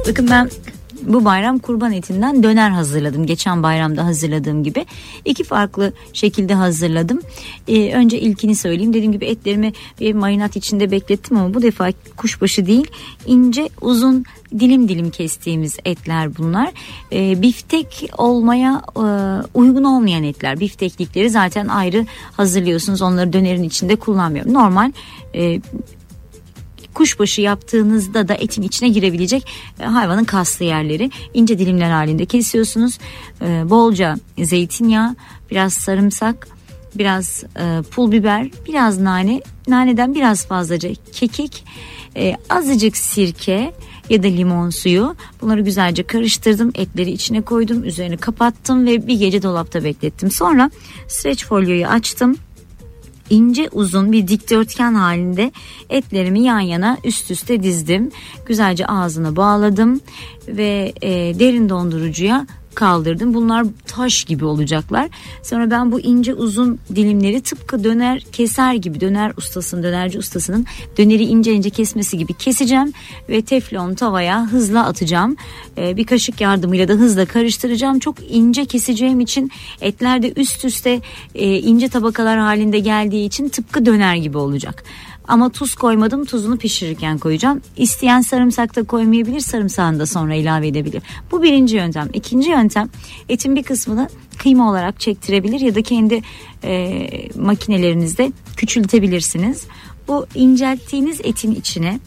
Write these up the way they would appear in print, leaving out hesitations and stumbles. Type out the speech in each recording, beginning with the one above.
Bakın ben bu bayram kurban etinden döner hazırladım. Geçen bayramda hazırladığım gibi. 2 farklı şekilde hazırladım. Önce ilkini söyleyeyim. Dediğim gibi etlerimi bir marinat içinde beklettim ama bu defa kuşbaşı değil, ince uzun dilim dilim kestiğimiz etler bunlar. Biftek olmaya uygun olmayan etler. Bifteklikleri zaten ayrı hazırlıyorsunuz. Onları dönerin içinde kullanmıyorum. Normal kuşbaşı yaptığınızda da etin içine girebilecek hayvanın kaslı yerleri ince dilimler halinde kesiyorsunuz. Bolca zeytinyağı, biraz sarımsak, biraz pul biber, biraz nane, naneden biraz fazlaca kekik, azıcık sirke ya da limon suyu. Bunları güzelce karıştırdım. Etleri içine koydum. Üzerini kapattım ve bir gece dolapta beklettim. Sonra streç folyoyu açtım. İnce uzun bir dikdörtgen halinde etlerimi yan yana üst üste dizdim. Güzelce ağzına bağladım ve derin dondurucuya kaldırdım. Bunlar taş gibi olacaklar. Sonra ben bu ince uzun dilimleri tıpkı döner keser gibi, dönerci ustasının döneri ince ince kesmesi gibi keseceğim ve teflon tavaya hızla atacağım. Bir kaşık yardımıyla da hızla karıştıracağım. Çok ince keseceğim için etler de üst üste ince tabakalar halinde geldiği için tıpkı döner gibi olacak. Ama tuz koymadım. Tuzunu pişirirken koyacağım. İsteyen sarımsak da koymayabilir. Sarımsağını da sonra ilave edebilir. Bu birinci yöntem. İkinci yöntem, etin bir kısmını kıyma olarak çektirebilir ya da kendi makinelerinizde küçültebilirsiniz. Bu incelttiğiniz etin içine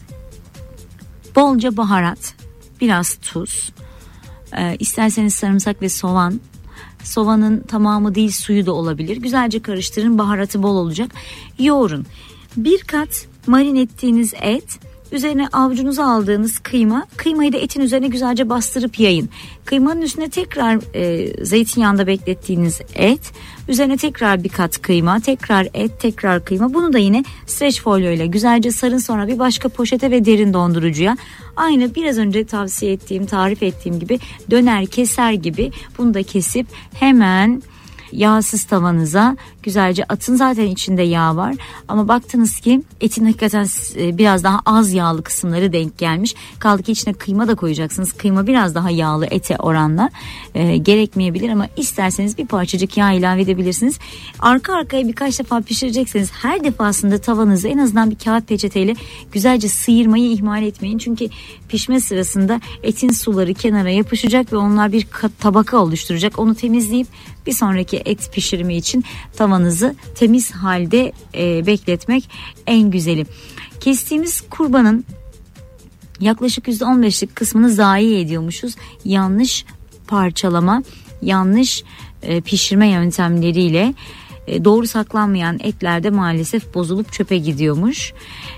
bolca baharat, biraz tuz, isterseniz sarımsak ve soğan. Soğanın tamamı değil, suyu da olabilir. Güzelce karıştırın. Baharatı bol olacak. Yoğurun. Bir kat marine ettiğiniz et, üzerine avucunuza aldığınız kıymayı da etin üzerine güzelce bastırıp yayın. Kıymanın üstüne tekrar zeytinyağında beklettiğiniz et, üzerine tekrar bir kat kıyma, tekrar et, tekrar kıyma. Bunu da yine streç folyo ile güzelce sarın, sonra bir başka poşete ve derin dondurucuya. Aynı biraz önce tarif ettiğim gibi döner keser gibi bunu da kesip hemen yağsız tavanıza güzelce atın. Zaten içinde yağ var ama baktınız ki etin hakikaten biraz daha az yağlı kısımları denk gelmiş. Kaldı ki içine kıyma da koyacaksınız. Kıyma biraz daha yağlı ete oranla gerekmeyebilir ama isterseniz bir parçacık yağ ilave edebilirsiniz. Arka arkaya birkaç defa pişirecekseniz her defasında tavanızı en azından bir kağıt peçeteyle güzelce sıyırmayı ihmal etmeyin. Çünkü pişme sırasında etin suları kenara yapışacak ve onlar bir tabaka oluşturacak. Onu temizleyip bir sonraki et pişirimi için tavanızı temiz halde bekletmek en güzeli. Kestiğimiz kurbanın yaklaşık %15'lik kısmını zayi ediyormuşuz. Yanlış parçalama, yanlış pişirme yöntemleriyle doğru saklanmayan etlerde maalesef bozulup çöpe gidiyormuş.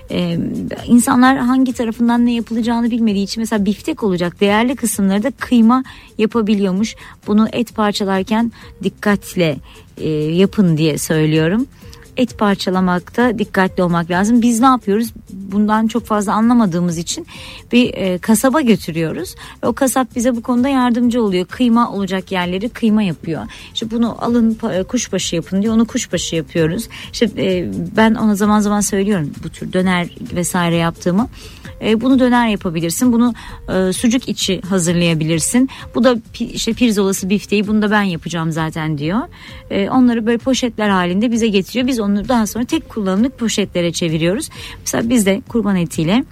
İnsanlar hangi tarafından ne yapılacağını bilmediği için mesela biftek olacak değerli kısımları da kıyma yapabiliyormuş. Bunu et parçalarken dikkatle yapın diye söylüyorum. Et parçalamakta dikkatli olmak lazım. Biz ne yapıyoruz? Bundan çok fazla anlamadığımız için bir kasaba götürüyoruz. Ve o kasap bize bu konuda yardımcı oluyor. Kıyma olacak yerleri kıyma yapıyor. İşte bunu alın kuşbaşı yapın diyor. Onu kuşbaşı yapıyoruz. İşte ben ona zaman zaman söylüyorum bu tür döner vesaire yaptığımı. Bunu döner yapabilirsin. Bunu sucuk içi hazırlayabilirsin. Bu da işte pirzolası bifteği, bunu da ben yapacağım zaten diyor. Onları böyle poşetler halinde bize getiriyor. Biz onları daha sonra tek kullanımlık poşetlere çeviriyoruz. Mesela biz de kurban etiyle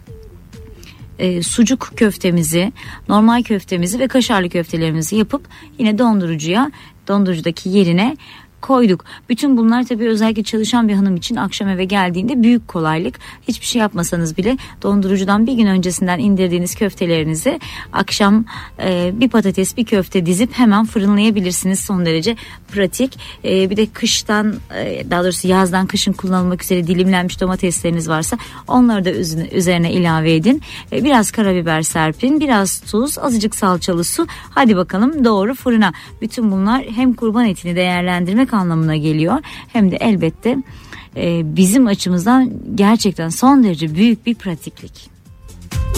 sucuk köftemizi, normal köftemizi ve kaşarlı köftelerimizi yapıp yine dondurucudaki yerine koyduk. Bütün bunlar tabii özellikle çalışan bir hanım için akşam eve geldiğinde büyük kolaylık. Hiçbir şey yapmasanız bile dondurucudan bir gün öncesinden indirdiğiniz köftelerinizi akşam bir patates bir köfte dizip hemen fırınlayabilirsiniz. Son derece pratik. Bir de kıştan daha doğrusu yazdan kışın kullanılmak üzere dilimlenmiş domatesleriniz varsa onları da üzerine ilave edin. Biraz karabiber serpin, biraz tuz, azıcık salçalı su. Hadi bakalım doğru fırına. Bütün bunlar hem kurban etini değerlendirmek anlamına geliyor hem de elbette bizim açımızdan gerçekten son derece büyük bir pratiklik.